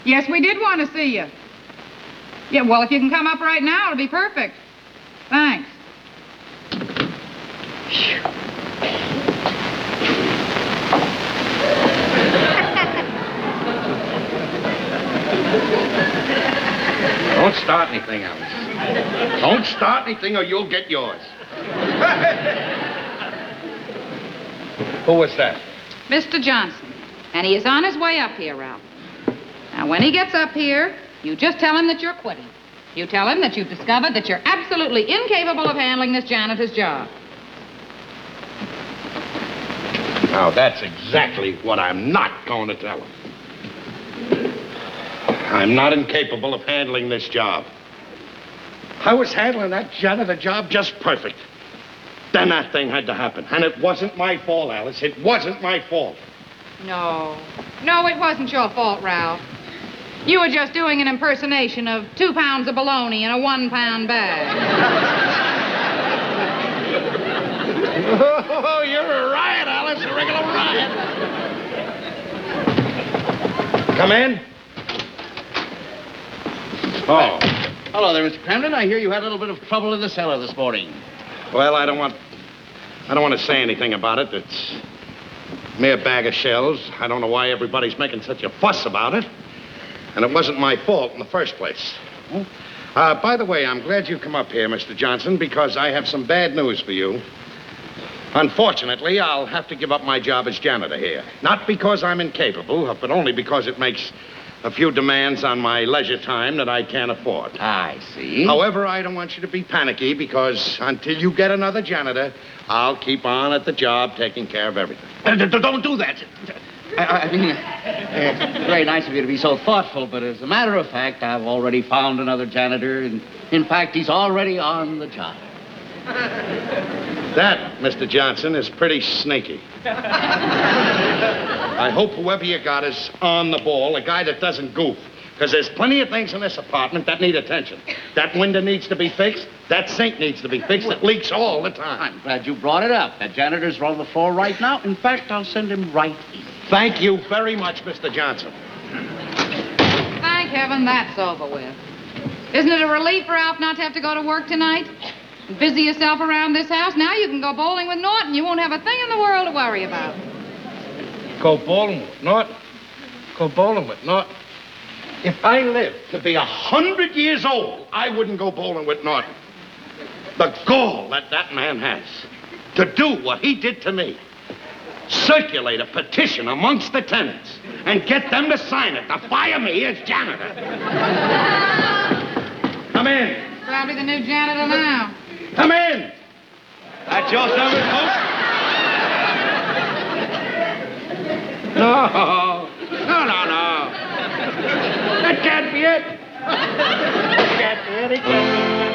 Yes, we did want to see you. Yeah, well, if you can come up right now, it'll be perfect. Thanks. Don't start anything, Alice. Don't start anything or you'll get yours. Who was that? Mr. Johnson. And he is on his way up here, Ralph. Now, when he gets up here, you just tell him that you're quitting. You tell him that you've discovered that you're absolutely incapable of handling this janitor's job. Now, that's exactly what I'm not going to tell him. I'm not incapable of handling this job. I was handling that janitor job just perfect. Then that thing had to happen. And it wasn't my fault, Alice. It wasn't my fault. No. No, it wasn't your fault, Ralph. You were just doing an impersonation of 2 pounds of bologna in a 1-pound bag. Oh, you're a riot, Alice. A regular riot. Come in. Oh. Hello there, Mr. Cramden. I hear you had a little bit of trouble in the cellar this morning. Well, I don't want to say anything about it. It's a mere bag of shells. I don't know why everybody's making such a fuss about it. And it wasn't my fault in the first place. By the way, I'm glad you come up here, Mr. Johnson, because I have some bad news for you. Unfortunately, I'll have to give up my job as janitor here. Not because I'm incapable, but only because it makes a few demands on my leisure time that I can't afford. I see. However, I don't want you to be panicky, because until you get another janitor, I'll keep on at the job taking care of everything. Don't do that. I mean, it's very nice of you to be so thoughtful, but as a matter of fact, I've already found another janitor, and in fact, he's already on the job. That, Mr. Johnson, is pretty sneaky. I hope whoever you got is on the ball, a guy that doesn't goof. Because there's plenty of things in this apartment that need attention. That window needs to be fixed. That sink needs to be fixed. It leaks all the time. I'm glad you brought it up. That janitor's on the floor right now. In fact, I'll send him right in. Thank you very much, Mr. Johnson. Thank heaven that's over with. Isn't it a relief, Ralph, not to have to go to work tonight? Busy yourself around this house. Now you can go bowling with Norton. You won't have a thing in the world to worry about. Go bowling with Norton? Go bowling with Norton? If I lived to be 100 years old, I wouldn't go bowling with Norton. The gall that man has to do what he did to me. Circulate a petition amongst the tenants and get them to sign it to fire me as janitor. Come in. Probably the new janitor now. Come in. That's your service, folks? No. That can't be it. That can't be it. It can't be it.